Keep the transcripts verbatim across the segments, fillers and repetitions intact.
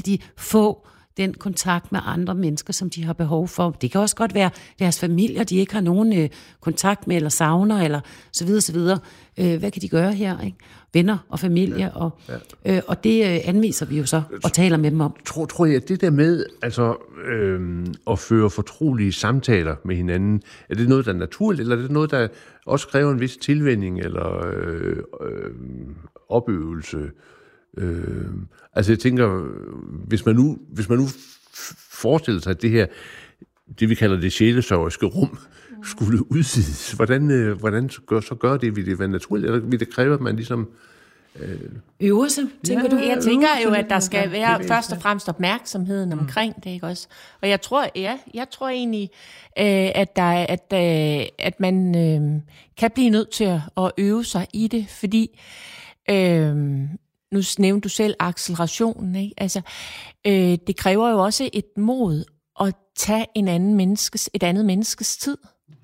de få den kontakt med andre mennesker, som de har behov for. Det kan også godt være deres familier, de ikke har nogen øh, kontakt med, eller savner, eller så videre, så videre. Øh, hvad kan de gøre her, ikke? Venner og familie, ja, og, ja. øh, og det øh, anviser vi jo så, og taler med dem om. Tror, tror jeg, at det der med altså, øh, at føre fortrolige samtaler med hinanden, er det noget, der er naturligt, eller er det noget, der også kræver en vis tilvænning, eller øh, øh, opøvelse? Øh, altså jeg tænker, hvis man nu, hvis man nu forestiller sig, at det her, det vi kalder det sjælesørgeriske rum, skulle udvides, hvordan, øh, hvordan så, gør, så gør det? Vil det være naturligt, eller vil det kræve, at man ligesom... Øh... Øvelse, tænker ja, du? Jeg tænker jo, at der skal være først og fremmest opmærksomheden omkring mm. det, ikke også? Og jeg tror, ja, jeg tror egentlig, øh, at, der, at, øh, at man øh, kan blive nødt til at, at øve sig i det, fordi... Øh, Nu nævnte du selv accelerationen, ikke? Altså, øh, det kræver jo også et mod at tage en anden menneskes, et andet menneskes tid.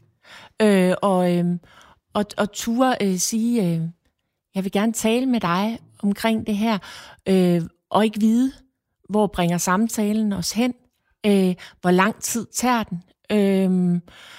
Øh, og, øh, og, og ture øh, sige, øh, jeg vil gerne tale med dig omkring det her, øh, og ikke vide, hvor bringer samtalen os hen, øh, hvor lang tid tager den. Øh,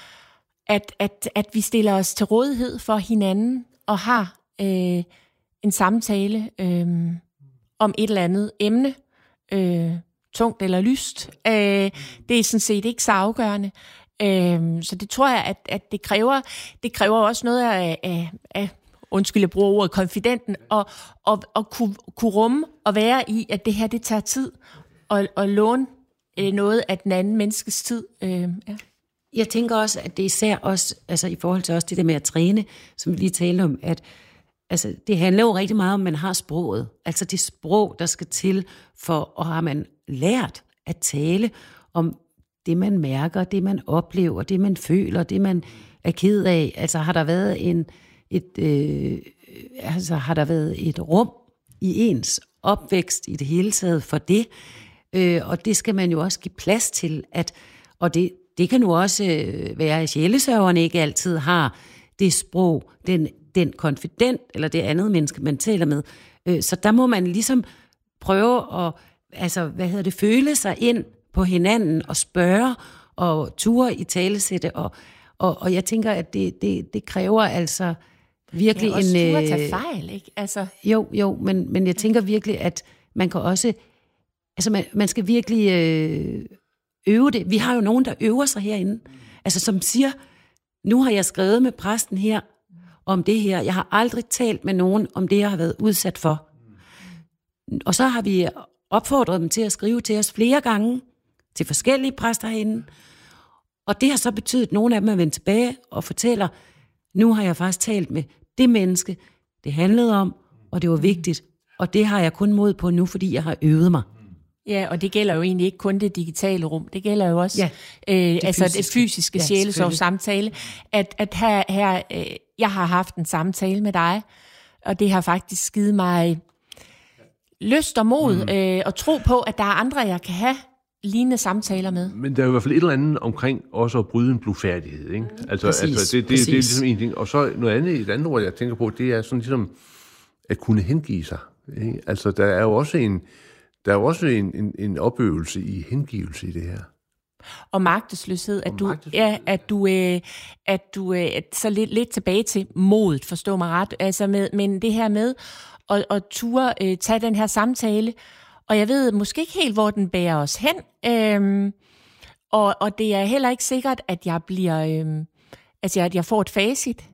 at, at, at vi stiller os til rådighed for hinanden og har... Øh, en samtale øh, om et eller andet emne, øh, tungt eller lyst. Øh, det er sådan set ikke så afgørende. Øh, så det tror jeg, at, at det kræver det kræver også noget af, af, af undskyld, jeg bruger ordet, konfidenten, og, og, og kunne, kunne rumme og være i, at det her, det tager tid, og, og låne øh, noget af den anden menneskes tid. Øh, ja. Jeg tænker også, at det især også, altså i forhold til også det der med at træne, som vi lige talte om, at altså, det handler jo rigtig meget om, at man har sproget. Altså det sprog, der skal til for, og har man lært at tale om det, man mærker, det, man oplever, det, man føler, det, man er ked af. Altså har der været en, et, øh, altså, har der været et rum i ens opvækst i det hele taget for det? Øh, og det skal man jo også give plads til. At, og det, det kan nu også være, at sjælesørgerne ikke altid har det sprog, den den konfident, eller det andet menneske, man taler med. Så der må man ligesom prøve at, altså, hvad hedder det, føle sig ind på hinanden, og spørge, og ture i talesætte, og, og, og jeg tænker, at det, det, det kræver altså virkelig en... Det er også ture at tage fejl, ikke? Altså... Jo, jo, men, men jeg tænker virkelig, at man kan også, altså man, man skal virkelig øh, øve det. Vi har jo nogen, der øver sig herinde, altså som siger, nu har jeg skrevet med præsten her, om det her. Jeg har aldrig talt med nogen om det, jeg har været udsat for. Og så har vi opfordret dem til at skrive til os flere gange, til forskellige præster herinde. Og det har så betydet, at nogle af dem er vendt tilbage og fortæller, nu har jeg faktisk talt med det menneske, det handlede om, og det var vigtigt. Og det har jeg kun mod på nu, fordi jeg har øvet mig. Ja, og det gælder jo egentlig ikke kun det digitale rum. Det gælder jo også ja, øh, det altså fysiske. det fysiske ja, sjælesorgssamtale. At, at her, her øh, jeg har haft en samtale med dig, og det har faktisk givet mig lyst og mod mm. øh, og tro på, at der er andre, jeg kan have lignende samtaler med. Men der er jo i hvert fald et eller andet omkring også at bryde en blufærdighed, ikke? Altså, præcis, altså det, det, det er ligesom en ting. Og så noget andet, et andet ord, jeg tænker på, det er sådan ligesom at kunne hengive sig. Ikke? Altså, der er jo også en Der er jo også en, en, en opøvelse i hengivelse i det her. Og magtesløshed, at og du, magtesløshed. ja, at du, øh, at du øh, så lidt, lidt tilbage til modet, forstå mig ret, altså med, men det her med at, at ture øh, tage den her samtale, og jeg ved måske ikke helt, hvor den bærer os hen, øhm, og, og det er heller ikke sikkert, at jeg bliver, øh, altså at jeg får et facit,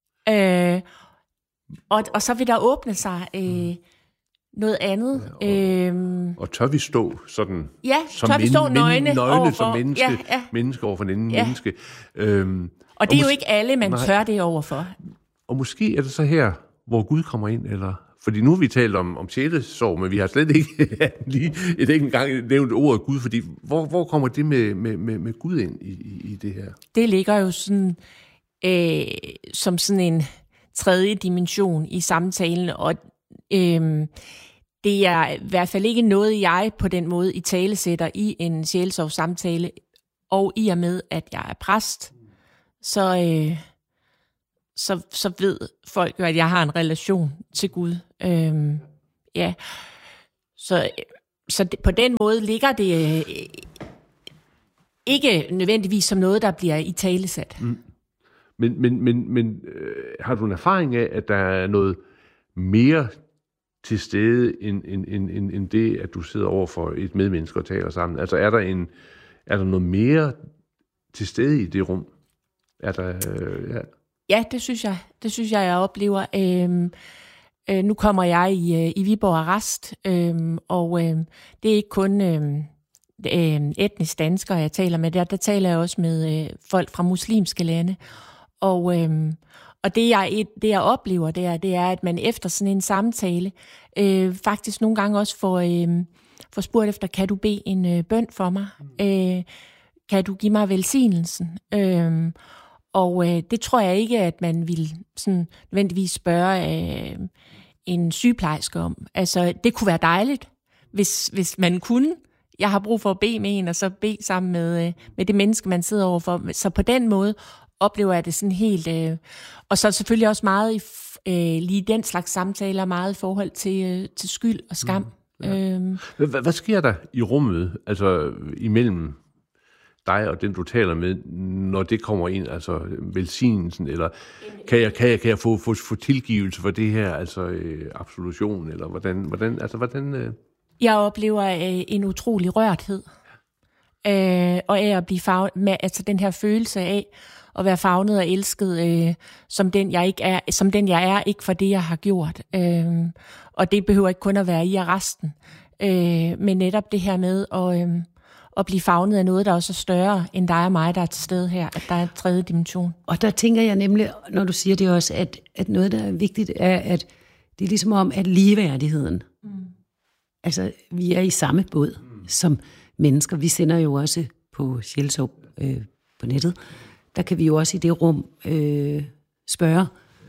øh, og, og så vil der åbne sig øh, noget andet. Ja, og, øhm, og tør vi stå sådan, ja, som tør vi stå nøgne, nøgne overfor, som menneske, ja, ja. menneske over for en anden ja. menneske. Øhm, og det er og jo ikke alle, man nej, tør det overfor. Og måske er det så her, hvor Gud kommer ind, eller... Fordi nu har vi talt om, om sjælesorg, men vi har slet ikke lige et ikke engang nævnt ordet Gud, fordi hvor, hvor kommer det med, med, med, med Gud ind i, i, i det her? Det ligger jo sådan øh, som sådan en tredje dimension i samtalen, og øh, det er i hvert fald ikke noget, jeg på den måde i tale sætter i en sjælesorgssamtale, og i og med, at jeg er præst, så... Øh, Så, så ved folk jo, at jeg har en relation til Gud. Øhm, ja, så så det, på den måde ligger det øh, ikke nødvendigvis som noget, der bliver italesat. Mm. Men, men, men, men øh, har du en erfaring af, at der er noget mere til stede, end, end, end, end, end det, at du sidder over for et medmenneske og taler sammen? Altså er der, en, er der noget mere til stede i det rum? Er der, øh, ja. ja, det synes jeg. Det synes jeg, jeg oplever. Øhm, øh, nu kommer jeg i, øh, i Viborg Arrest, øhm, og øh, det er ikke kun øh, øh, etnisk danskere, jeg taler med. Der, der taler jeg også med øh, folk fra muslimske lande. Og, øh, og det, jeg, det, jeg oplever, det er, det er, at man efter sådan en samtale øh, faktisk nogle gange også får, øh, får spurgt efter, kan du bede en øh, bøn for mig? Øh, kan du give mig velsignelsen? Øh, Og øh, det tror jeg ikke, at man vil sådan nødvendigvis spørge øh, en sygeplejerske om. Altså, det kunne være dejligt, hvis, hvis man kunne. Jeg har brug for at bede med en, og så bede sammen med, øh, med det menneske, man sidder overfor. Så på den måde oplever jeg det sådan helt... Øh, og så selvfølgelig også meget i øh, lige den slags samtaler, meget i forhold til, øh, til skyld og skam. Mm, ja. øhm. hvad, hvad sker der i rummet, altså imellem dig og den, du taler med, når det kommer ind, altså velsignelsen, eller kan jeg, kan jeg, kan jeg få, få, få tilgivelse for det her, altså øh, absolution, eller hvordan, hvordan, altså hvordan... Øh... Jeg oplever øh, en utrolig rørthed, øh, og af at blive favnet, med, altså den her følelse af at være favnet og elsket, øh, som den jeg ikke er, som den jeg er, ikke for det jeg har gjort, øh, og det behøver ikke kun at være i arresten, øh, men netop det her med at øh, at blive favnet af noget, der også er større end dig og mig, der er til stede her, at der er en tredje dimension. Og der tænker jeg nemlig, når du siger det også, at, at noget, der er vigtigt, er, at det er ligesom om, at ligeværdigheden, mm. altså vi er i samme båd mm. som mennesker. Vi sender jo også på Sjælsov øh, på nettet, der kan vi jo også i det rum øh, spørge,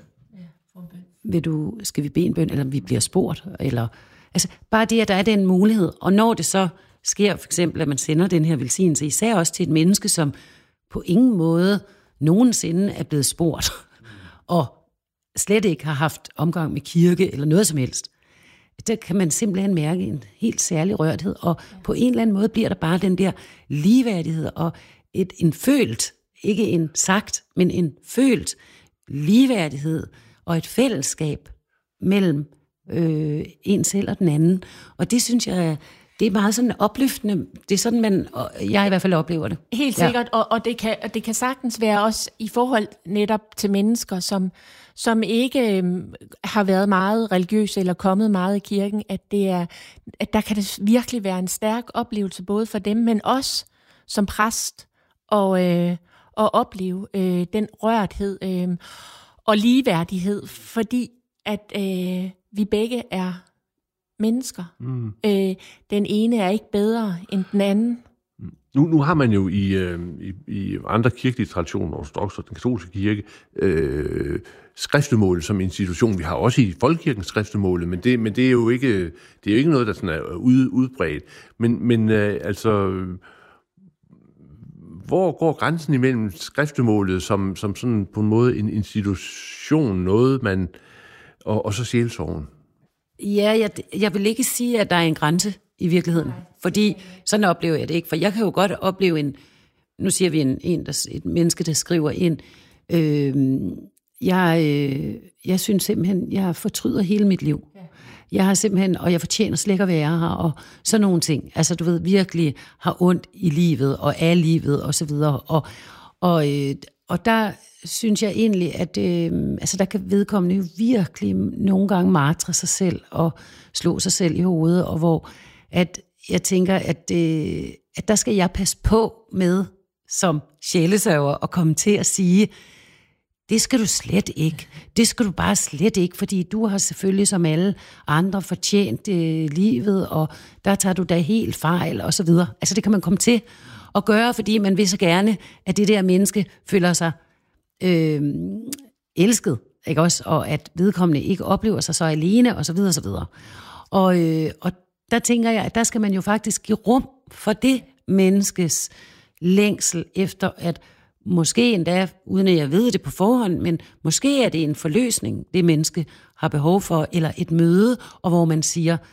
ja, vil du, skal vi bede en bøn, eller vi bliver spurgt, eller, altså bare det, at der er den mulighed, og når det så sker for eksempel, at man sender den her velsignelse, især også til et menneske, som på ingen måde nogensinde er blevet spurgt, og slet ikke har haft omgang med kirke eller noget som helst. Der kan man simpelthen mærke en helt særlig rørthed, og på en eller anden måde bliver der bare den der ligeværdighed, og et, en følt, ikke en sagt, men en følt ligeværdighed, og et fællesskab mellem øh, en selv og den anden. Og det synes jeg, det er meget sådan opløftende. Det er sådan, man, jeg i hvert fald oplever det. Helt sikkert, ja. og, og, det kan, og det kan sagtens være også i forhold netop til mennesker, som, som ikke øhm, har været meget religiøse eller kommet meget i kirken, at, det er, at der kan det virkelig være en stærk oplevelse, både for dem, men også som præst, og, øh, og opleve øh, den rørthed øh, og ligeværdighed, fordi at øh, vi begge er mennesker. Mm. Øh, den ene er ikke bedre end den anden. Nu, nu har man jo i, øh, i, i andre kirkelige traditioner, ortodoks og den katolske kirke, øh, skriftemål som institution. Vi har også i folkekirken skriftemålet, men det, men det er jo ikke, det er jo ikke noget, der sådan er ud, udbredt. Men, men øh, altså, hvor går grænsen imellem skriftemålet som, som sådan på en måde en institution, noget man, og, og så sjælsorgen? Ja, jeg, jeg vil ikke sige, at der er en grænse i virkeligheden, fordi sådan oplever jeg det ikke, for jeg kan jo godt opleve en, nu siger vi en, en der, et menneske, der skriver ind, øh, jeg, øh, jeg synes simpelthen, jeg fortryder hele mit liv. Jeg har simpelthen, og jeg fortjener slet ikke at være her, og sådan nogle ting. Altså du ved, virkelig har ondt i livet, og af livet, og så videre. Og, og, øh, og der synes jeg egentlig, at øh, altså, der kan vedkommende jo virkelig nogle gange martre sig selv, og slå sig selv i hovedet, og hvor at jeg tænker, at, øh, at der skal jeg passe på med, som sjælesørger, at komme til at sige, det skal du slet ikke. Det skal du bare slet ikke, fordi du har selvfølgelig som alle andre fortjent øh, livet, og der tager du da helt fejl, og så videre. Altså det kan man komme til at gøre, fordi man vil så gerne, at det der menneske føler sig øh, elsket, ikke også? Og at vedkommende ikke oplever sig så alene, og så videre, og så videre. Og, øh, og der tænker jeg, at der skal man jo faktisk give rum for det menneskes længsel efter at måske endda, uden at jeg ved det på forhånd, men måske er det en forløsning, det menneske har behov for, eller et møde, og hvor man siger,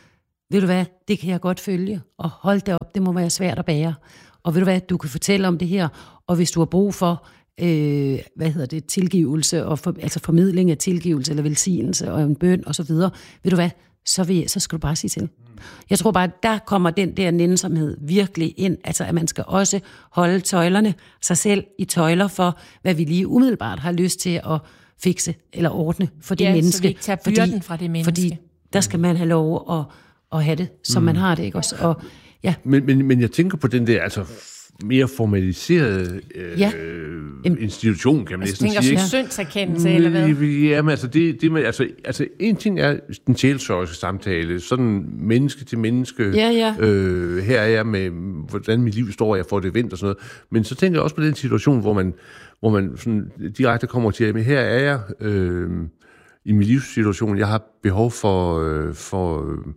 ved du hvad, det kan jeg godt følge, og hold det op, det må være svært at bære. Og ved du hvad, du kan fortælle om det her, og hvis du har brug for, øh, hvad hedder det, tilgivelse, og for, altså formidling af tilgivelse, eller velsignelse, og en bøn, og så videre, ved du hvad, så, vil, så skal du bare sige til. Jeg tror bare, der kommer den der nænsomhed virkelig ind, altså at man skal også holde tøjlerne, sig selv i tøjler for, hvad vi lige umiddelbart har lyst til at fikse eller ordne for det ja, menneske. så vi ikke tager byrden fordi, fra det menneske. Fordi der skal man have lov at, at have det, som mm. man har det, ikke også? Og, ja. men, men, men jeg tænker på den der, altså mere formaliseret øh, ja. institution, kan man altså, næsten sige. Altså tænker du syndserkendelse, eller hvad? Ja, men altså, det, det med, altså, altså en ting er den sjælsorgiske samtale, sådan menneske til menneske. Ja, ja. Øh, her er jeg med, hvordan mit liv står, jeg får det vendt og sådan noget. Men så tænker jeg også på den situation, hvor man, hvor man sådan direkte kommer til, at her er jeg øh, i min livssituation, jeg har behov for, øh, for øh,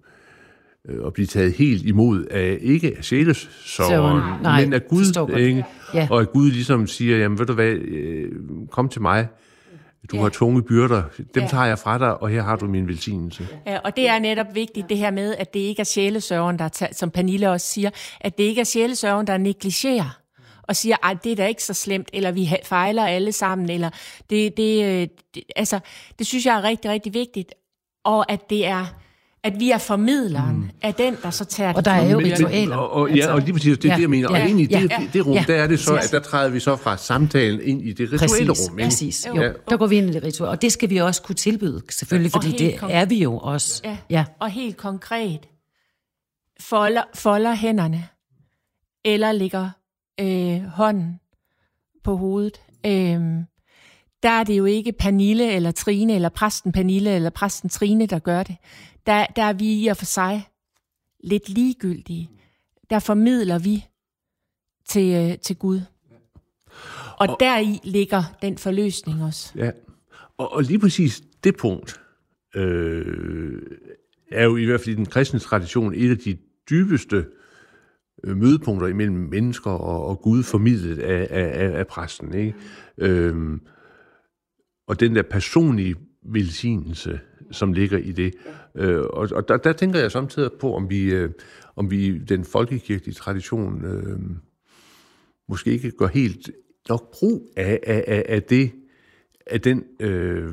at blive taget helt imod af, ikke af sjælessorgeren, men af Gud, ikke? Ja. Og at Gud ligesom siger, jamen ved du hvad, kom til mig, du ja. har tunge byrder, dem ja. tager jeg fra dig, og her har du min velsignelse. Ja, og det er netop vigtigt, det her med, at det ikke er sjælesørgeren, der tager, som Pernille også siger, at det ikke er sjælesørgeren, der negligerer og siger, ej, det er da ikke så slemt, eller vi fejler alle sammen, eller det, det, det, altså, det synes jeg er rigtig, rigtig vigtigt, og at det er at vi er formidleren mm. af den, der så tager... Og der er jo ritualer. Og, og, ja, og lige præcis, det er ja, det, jeg mener. Ja, og ind i ja, det, det, det rum, ja, der er det så, at der træder vi så fra samtalen ind i det rituelle præcis, rum. Præcis, jo. Ja. Der går vi ind i det rituelle. Og det skal vi også kunne tilbyde, selvfølgelig, fordi det konk- er vi jo også. Ja, ja. Og helt konkret, folder, folder hænderne, eller lægger øh, hånden på hovedet. Øh, der er det jo ikke Pernille eller Trine, eller præsten Pernille, eller præsten Trine, der gør det. Der, der er vi i og for sig lidt ligegyldige. Der formidler vi til, til Gud. Og, og deri ligger den forløsning også. Ja, og, og lige præcis det punkt øh, er jo i hvert fald i den kristne tradition et af de dybeste øh, mødepunkter imellem mennesker og, og Gud formidlet af, af, af præsten. Ikke? Øh, og den der personlige velsignelse, som ligger i det. Øh, og og der, der tænker jeg samtidig på, om vi, øh, om vi den folkekirkelige tradition øh, måske ikke går helt nok brug af, af, af det, af den øh,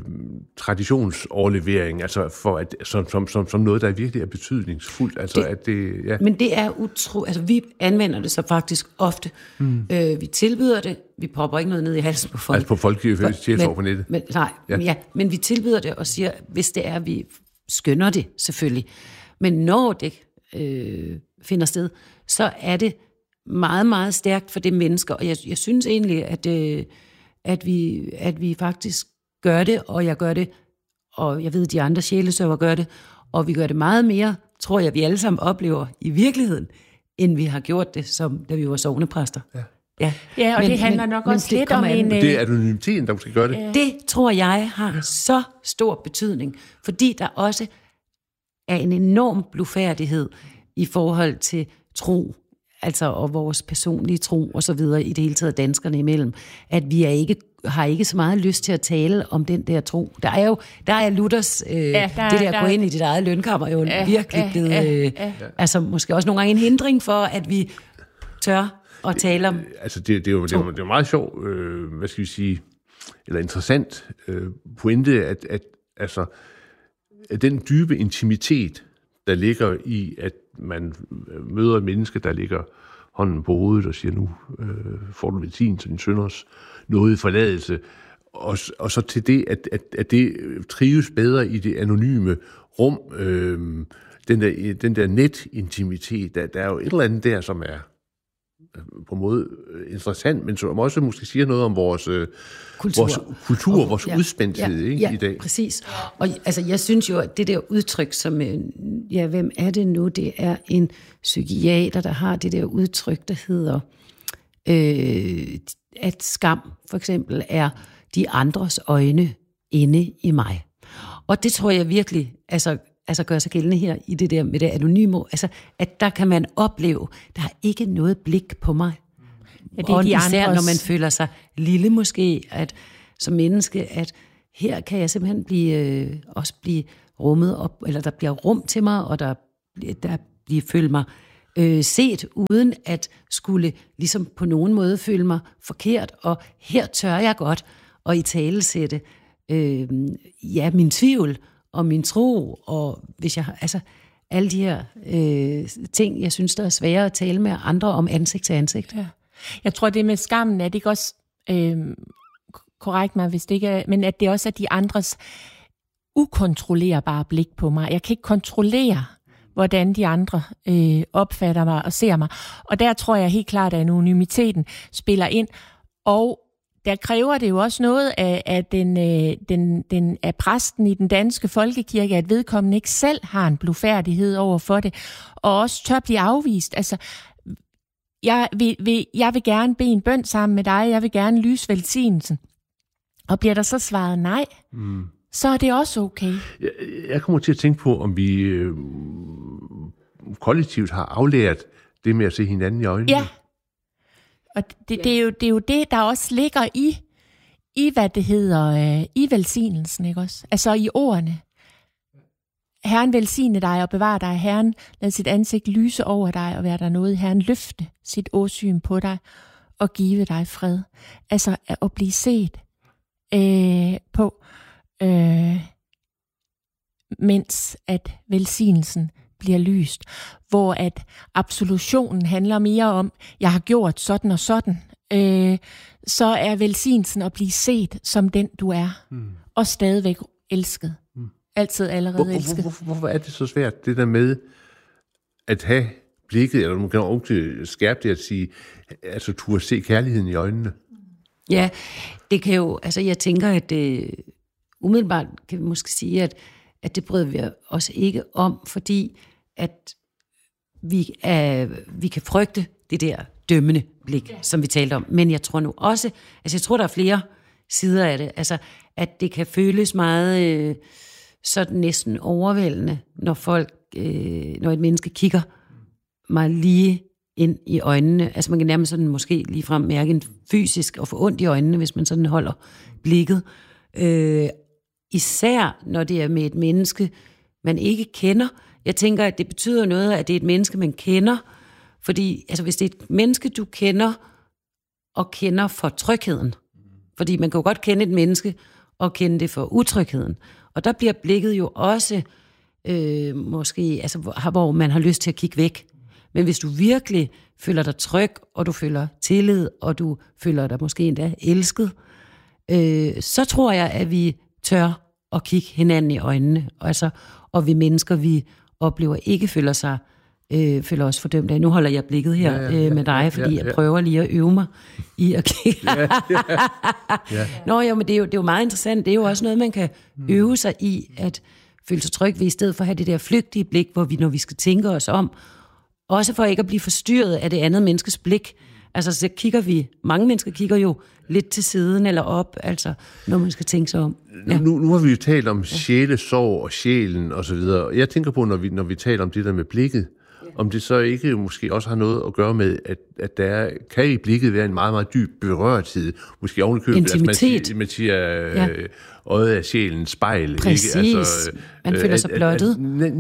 traditionsoverlevering, altså for at, som, som, som, som noget, der virkelig er betydningsfuldt. Altså, det, at det, ja. Men det er utro... Altså, vi anvender det så faktisk ofte. Mm. Øh, vi tilbyder det. Vi popper ikke noget ned i halsen på folk. Altså på folkekirkelige på nettet? Men, nej, ja. Men, ja, men vi tilbyder det og siger, hvis det er, vi skønner det selvfølgelig. Men når det øh, finder sted, så er det meget, meget stærkt for det mennesker. Og jeg, jeg synes egentlig, at... Øh, At vi, at vi faktisk gør det, og jeg gør det, og jeg ved, de andre sjælesørger gør det, og vi gør det meget mere, tror jeg, vi alle sammen oplever i virkeligheden, end vi har gjort det, som da vi var sognepræster. Ja, ja. ja og men, det handler nok men, også men lidt om en... Det er anonymiteten, der måske gør det. Ja. Det tror jeg har så stor betydning, fordi der også er en enorm blufærdighed i forhold til tro, altså og vores personlige tro og så videre, i det hele taget danskerne imellem, at vi er ikke, har ikke så meget lyst til at tale om den der tro. Der er jo, der er Luthers, øh, ja, der, det der, der gå ind i dit eget lønkammer, jo ja, virkelig ja, blevet, øh, ja, ja. altså måske også nogle gange en hindring for, at vi tør at tale om altså det, det, er, jo, det, er, jo, det er jo meget sjovt, øh, hvad skal vi sige, eller interessant øh, pointe, at, at, altså, at den dybe intimitet, der ligger i, at man møder et menneske, der ligger hånden på hovedet og siger, nu øh, får du velsign til din synders nåde forladelse, og, og så til det, at, at, at det trives bedre i det anonyme rum, øh, den der, den der netintimitet, der, der er jo et eller andet der, som er på en måde interessant, men som også måske siger noget om vores kultur, vores, kultur, vores ja, udspændthed ja, ikke, ja, i dag. Præcis. Og altså, jeg synes jo, at det der udtryk, som, ja, hvem er det nu? Det er en psykiater, der har det der udtryk, der hedder, øh, at skam for eksempel er de andres øjne inde i mig. Og det tror jeg virkelig, altså, altså gør sig gældende her i det der med det anonyme, altså at der kan man opleve, der er ikke noget blik på mig. Ja, det er og de især andres... når man føler sig lille måske, at som menneske, at her kan jeg simpelthen blive, øh, også blive rummet op, eller der bliver rum til mig, og der der blive føle mig øh, set, uden at skulle ligesom på nogen måde føle mig forkert, og her tør jeg godt at italesætte øh, ja, min tvivl og min tro, og hvis jeg altså alle de her øh, ting, jeg synes, der er svære at tale med andre om ansigt til ansigt. Ja. Jeg tror, det med skammen, er det ikke også øh, korrekt mig, hvis det ikke er, men at det også er de andres ukontrollerbare blik på mig. Jeg kan ikke kontrollere, hvordan de andre øh, opfatter mig og ser mig. Og der tror jeg helt klart, at anonymiteten spiller ind. Og der kræver det jo også noget af, af, den, øh, den, den, af præsten i den danske folkekirke, at vedkommende ikke selv har en blufærdighed over for det, og også tør blive afvist. Altså, jeg vil, vil, jeg vil gerne bede en bøn sammen med dig, jeg vil gerne lyse velsignelsen. Og bliver der så svaret nej, mm. så er det også okay. Jeg, jeg kommer til at tænke på, om vi øh, kollektivt har aflært det med at se hinanden i øjnene. Ja, og det, det, er jo, det er jo det, der også ligger i, i hvad det hedder, øh, i velsignelsen, ikke også? Altså i ordene. Herren velsigne dig og bevare dig. Herren lad sit ansigt lyse over dig og være der noget. Herren løfte sit åsyn på dig og give dig fred. Altså at blive set øh, på, øh, mens at velsignelsen bliver lyst. Hvor at absolutionen handler mere om, jeg har gjort sådan og sådan. Øh, så er velsignelsen at blive set som den du er. Mm. Og stadigvæk elsket. Mm. Altid allerede hvor, elsket. Hvorfor hvor, hvor er det så svært, det der med at have blikket, eller man kan også skærpe det at sige, altså turde se kærligheden i øjnene? Ja, det kan jo, altså jeg tænker, at det, umiddelbart kan vi måske sige, at, at det bryder vi os ikke om, fordi at vi, er, vi kan frygte det der dømmende blik, som vi talte om. Men jeg tror nu også, altså jeg tror, der er flere sider af det, altså at det kan føles meget øh, sådan næsten overvældende, når folk, øh, når et menneske kigger mig lige ind i øjnene. Altså man kan nærmest sådan måske ligefrem mærke en fysisk og få ondt i øjnene, hvis man sådan holder blikket. Øh, især når det er med et menneske, man ikke kender. Jeg tænker, at det betyder noget, at det er et menneske, man kender. Fordi altså, hvis det er et menneske, du kender, og kender for trygheden. Fordi man kan jo godt kende et menneske, og kende det for utrygheden. Og der bliver blikket jo også, øh, måske, altså, hvor man har lyst til at kigge væk. Men hvis du virkelig føler dig tryg, og du føler tillid, og du føler dig måske endda elsket, øh, så tror jeg, at vi tør at kigge hinanden i øjnene. Altså, og vi mennesker, vi oplever ikke føler sig øh, føler os fordømt af. Nu holder jeg blikket her ja, ja, ja, øh, med dig, fordi ja, ja, ja. jeg prøver lige at øve mig i at kigge. Ja, ja, ja. Nå jo, men det er jo, det er jo meget interessant. Det er jo også noget, man kan øve sig i, at føle sig tryg ved, i stedet for at have det der flygtige blik, hvor vi, når vi skal tænke os om, også for ikke at blive forstyrret af det andet menneskes blik. Altså, så kigger vi, mange mennesker kigger jo lidt til siden eller op, altså, når man skal tænke sig om. Ja. Nu, nu har vi jo talt om sjælesorg og sjælen og så videre. Jeg tænker på, når vi, når vi taler om det der med blikket, om det så ikke måske også har noget at gøre med, at, at der kan i blikket være en meget, meget dyb berørthed, måske ovenikøbet, intimitet. Altså, man siger, ja. øh, øjet af sjælens spejl. Præcis. Ikke? Altså, man føler sig blottet.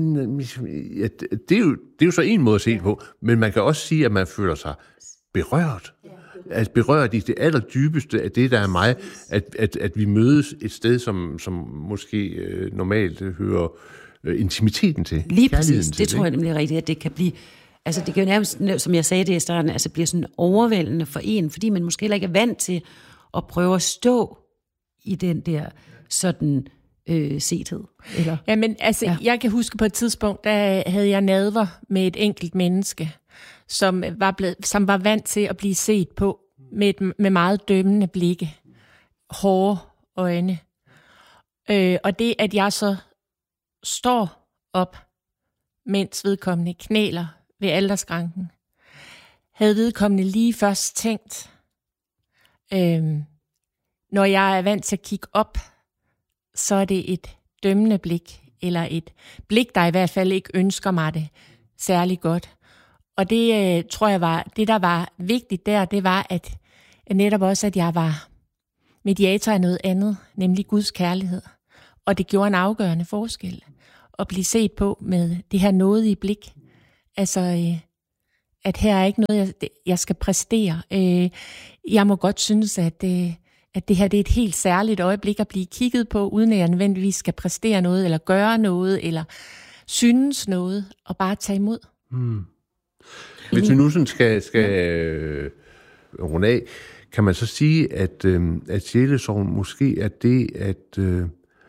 Det er jo, det er jo så en måde at se på, men man kan også sige, at man føler sig berørt. Altså berørt i det allerdybeste af det, der er mig, at, at, at vi mødes et sted, som, som måske øh, normalt hører øh, intimiteten til. Lige præcis, det til, tror jeg nemlig er rigtigt, at det kan blive, altså det kan jo nærmest, som jeg sagde det i starten, altså bliver sådan overvældende for en, fordi man måske heller ikke er vant til at prøve at stå i den der sådan øh, sethed. Eller? Ja, men altså, ja. Jeg kan huske på et tidspunkt, der havde jeg nadver med et enkelt menneske, som var, blevet, som var vant til at blive set på med, et, med meget dømmende blikke, hårde øjne. Øh, og det, at jeg så står op, mens vedkommende knæler ved aldersskranken, havde vedkommende lige først tænkt, øh, når jeg er vant til at kigge op, så er det et dømmende blik, eller et blik, der i hvert fald ikke ønsker mig det særlig godt. Og det øh, tror jeg var, det der var vigtigt der, det var, at netop også, at jeg var mediator af noget andet, nemlig Guds kærlighed. Og det gjorde en afgørende forskel. at blive set på med det her nådige blik. Altså, øh, at her er ikke noget, jeg, jeg skal præstere. Øh, jeg må godt synes, at, øh, at det her det er et helt særligt øjeblik at blive kigget på, uden at jeg nødvendigvis skal præstere noget, eller gøre noget, eller synes noget, og bare tage imod. Hmm. Hvis vi nu sådan skal, skal øh, runde af, kan man så sige, at, øh, at sjælesorgen måske er det, at, øh,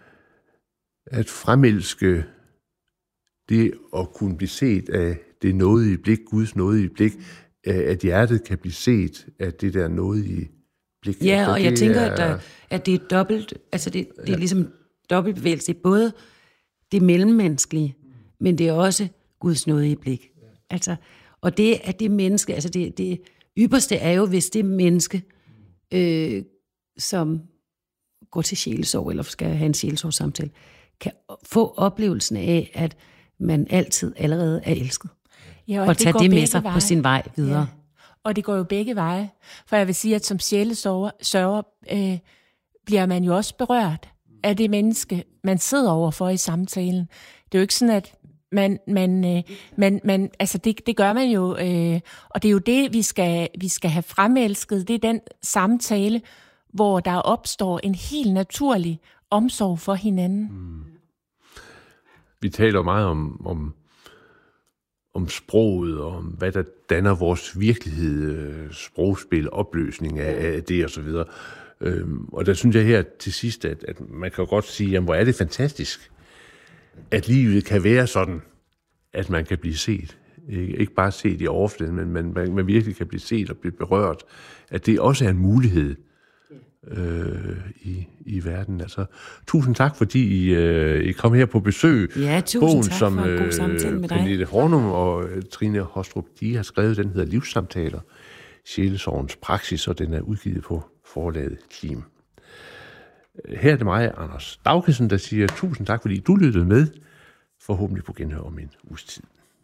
at fremelske det at kunne blive set af det nådige blik, Guds nådige blik, at hjertet kan blive set af det der nådige blik. Ja, altså, og jeg tænker, er, at, der, at det er dobbelt, altså det, det er ligesom dobbelt bevægelse, både det mellemmenneskelige, men det er også Guds nådige blik. Altså, og det, at det menneske, altså det, det ypperste er jo, hvis det menneske, øh, som går til sjælesorg, eller skal have en sjælesorgssamtale, kan få oplevelsen af, at man altid allerede er elsket. Ja, og, og tage det med sig veje. på sin vej videre. Ja. Og det går jo begge veje. For jeg vil sige, at som sjælesørger øh, bliver man jo også berørt af det menneske, man sidder overfor i samtalen. Det er jo ikke sådan, at man, man, øh, man, man altså det, det gør man jo, øh, og det er jo det, vi skal, vi skal have fremelsket. Det er den samtale, hvor der opstår en helt naturlig omsorg for hinanden. Mm. Vi taler meget om, om, om sproget, og om hvad der danner vores virkelighed, sprogspil, opløsning af, af det og så videre. Øhm, og der synes jeg her til sidst, at, at man kan godt sige, jamen hvor er det fantastisk, at livet kan være sådan, at man kan blive set. Ikke, ikke bare set i overfladen, men man, man, man virkelig kan blive set og blive berørt. At det også er en mulighed øh, i, i verden. Altså, tusind tak, fordi I, øh, I kom her på besøg. Ja, tusind Bogen, tak som, for en god samtale med dig. Pernille Hornum og Trine Hostrup, de har skrevet, den hedder Livssamtaler, Sjælesorgens praksis, og den er udgivet på forlaget Klim. Her er det mig, Anders Daugesen, der siger tusind tak, fordi du lyttede med. Forhåbentlig på genhør om en uges tid.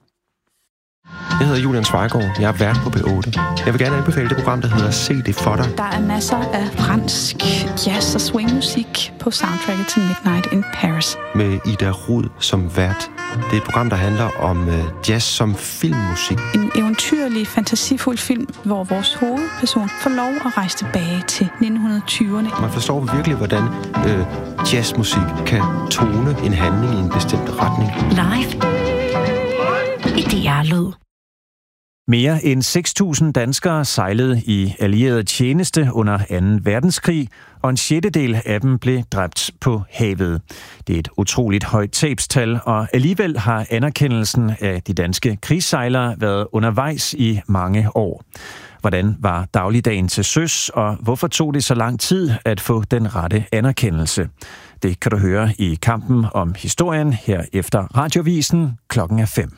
Jeg hedder Julian Svejgaard. Jeg er vært på B otte. Jeg vil gerne anbefale det program, der hedder Se det for dig. Der er masser af fransk jazz og swingmusik på soundtracket til Midnight in Paris. Med Ida Rud som vært. Det er et program, der handler om jazz som filmmusik. En eventyrlig, fantasifuld film, hvor vores hovedperson får lov at rejse tilbage til nitten tyverne. Man forstår virkelig, hvordan øh, jazzmusik kan tone en handling i en bestemt retning. Live i D R-lyd. Mere end seks tusind danskere sejlede i allieret tjeneste under anden verdenskrig, og en sjettedel af dem blev dræbt på havet. Det er et utroligt højt tabstal, og alligevel har anerkendelsen af de danske krigssejlere været undervejs i mange år. Hvordan var dagligdagen til søs, og hvorfor tog det så lang tid at få den rette anerkendelse? Det kan du høre i Kampen om historien her efter Radiovisen klokken er fem.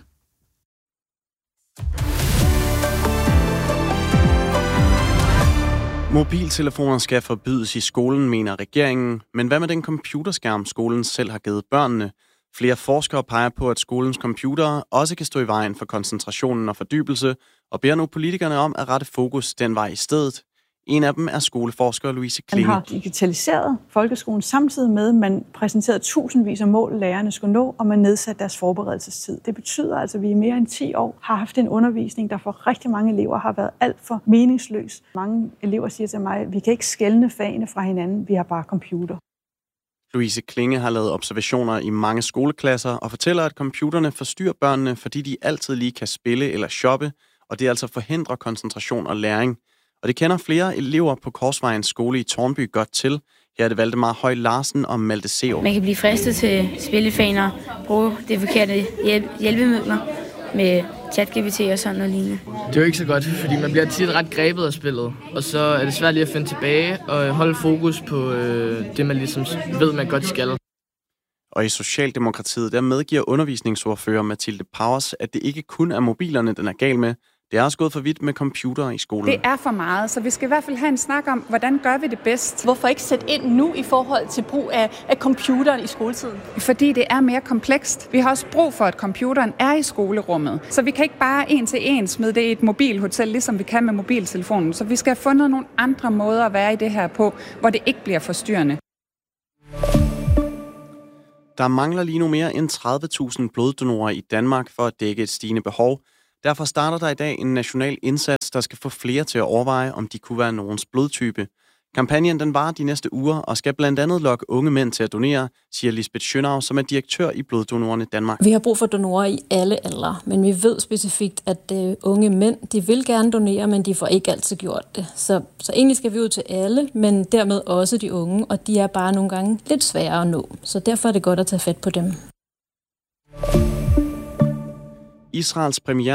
Mobiltelefoner skal forbydes i skolen, mener regeringen. Men hvad med den computerskærm, skolen selv har givet børnene? Flere forskere peger på, at skolens computere også kan stå i vejen for koncentrationen og fordybelse, og beder nu politikerne om at rette fokus den vej i stedet. En af dem er skoleforsker Louise Klinge. Man har digitaliseret folkeskolen samtidig med, at man præsenterede tusindvis af mål, lærerne skulle nå, og man nedsatte deres forberedelsestid. Det betyder altså, at vi i mere end ti år har haft en undervisning, der for rigtig mange elever har været alt for meningsløs. Mange elever siger til mig, at vi kan ikke skelne fagene fra hinanden, vi har bare computer. Louise Klinge har lavet observationer i mange skoleklasser og fortæller, at computerne forstyrrer børnene, fordi de altid lige kan spille eller shoppe, og det altså forhindrer koncentration og læring. Og det kender flere elever på Korsvejens skole i Tårnby godt til. Her er det Valdemar Høj Larsen og Malte Serup. Man kan blive fristet til spillefaner, bruge det forkerte hjælp- hjælpemidler med ChatGPT og sådan noget lignende. Det er jo ikke så godt, fordi man bliver tit ret grebet af spillet, og så er det svært lige at finde tilbage og holde fokus på øh, det, man ligesom ved, man godt skal. Og i Socialdemokratiet, der medgiver undervisningsordfører Mathilde Powers, at det ikke kun er mobilerne, den er gal med. Det er også gået for vidt med computere i skolen. Det er for meget, så vi skal i hvert fald have en snak om, hvordan gør vi det bedst. Hvorfor ikke sætte ind nu i forhold til brug af, af computeren i skoletiden? Fordi det er mere komplekst. Vi har også brug for, at computeren er i skolerummet. Så vi kan ikke bare en til en smide det i et mobilhotel, ligesom vi kan med mobiltelefonen. Så vi skal have fundet nogle andre måder at være i det her på, hvor det ikke bliver forstyrrende. Der mangler lige nu mere end tredive tusind bloddonorer i Danmark for at dække et stigende behov. Derfor starter der i dag en national indsats, der skal få flere til at overveje, om de kunne være nogens blodtype. Kampagnen den varer de næste uger og skal blandt andet lokke unge mænd til at donere, siger Lisbeth Schönau, som er direktør i Bloddonorerne Danmark. Vi har brug for donorer i alle aldre, men vi ved specifikt, at uh, unge mænd de vil gerne donere, men de får ikke altid gjort det. Så, så egentlig skal vi ud til alle, men dermed også de unge, og de er bare nogle gange lidt sværere at nå. Så derfor er det godt at tage fat på dem. Israels premiere